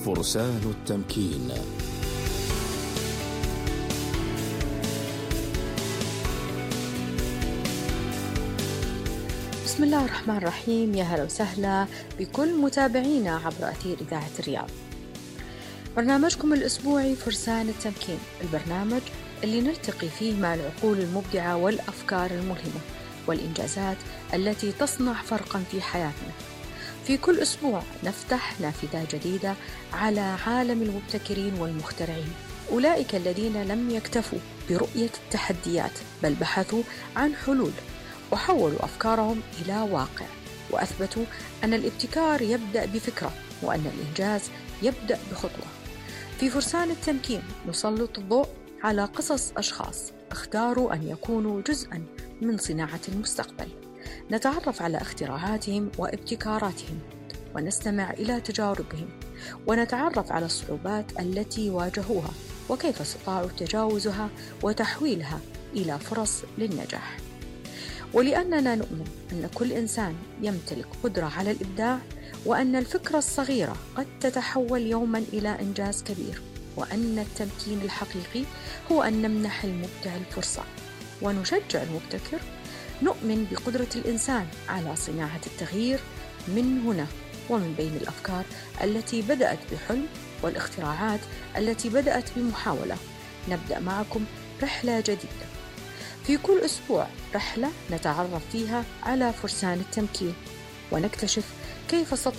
فرسان التمكين. بسم الله الرحمن الرحيم. يا هلا وسهلا بكل متابعينا عبر أثير إذاعة الرياض. برنامجكم الأسبوعي فرسان التمكين، البرنامج اللي نلتقي فيه مع العقول المبدعة والأفكار الملهمة والإنجازات التي تصنع فرقا في حياتنا. في كل أسبوع نفتح نافذة جديدة على عالم المبتكرين والمخترعين، أولئك الذين لم يكتفوا برؤية التحديات بل بحثوا عن حلول وحولوا أفكارهم إلى واقع، وأثبتوا أن الابتكار يبدأ بفكرة وأن الإنجاز يبدأ بخطوة. في فرسان التمكين نسلط الضوء على قصص أشخاص اختاروا أن يكونوا جزءاً من صناعة المستقبل، نتعرف على اختراعاتهم وابتكاراتهم ونستمع إلى تجاربهم، ونتعرف على الصعوبات التي واجهوها وكيف استطاعوا تجاوزها وتحويلها إلى فرص للنجاح. ولأننا نؤمن أن كل إنسان يمتلك قدرة على الإبداع، وأن الفكرة الصغيرة قد تتحول يوماً إلى إنجاز كبير، وأن التمكين الحقيقي هو أن نمنح المبدع الفرصة ونشجع المبتكر. نؤمن بقدرة الإنسان على صناعة التغيير من هنا ومن بين الأفكار التي بدأت بحلم والاختراعات التي بدأت بمحاولة. نبدأ معكم رحلة جديدة في كل أسبوع، رحلة نتعرف فيها على فرسان التمكين ونكتشف كيف